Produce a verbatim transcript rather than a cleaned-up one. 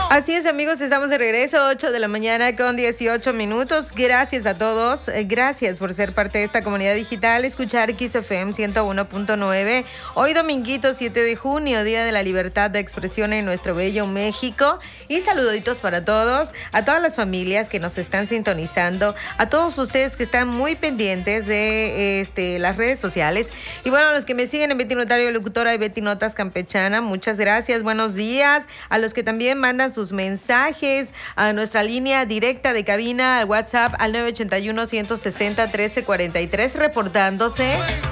Así es, amigos, estamos de regreso, ocho de la mañana con dieciocho minutos. Gracias a todos, eh, gracias por ser parte de esta comunidad digital, escuchar Kiss F M ciento uno punto nueve. Hoy dominguito siete de junio, Día de la Libertad de Expresión en nuestro bello México. Y saluditos para todos, a todas las familias que nos están sintonizando, a todos ustedes que están muy pendientes de este, las redes sociales. Y bueno, a los que me siguen en Betty Notario Locutora y Betty Notas Campechana, muchas gracias, buenos días. A los que también mandan sus mensajes a nuestra línea directa de cabina al WhatsApp al nueve ocho uno, uno seis cero, uno tres cuatro tres reportándose.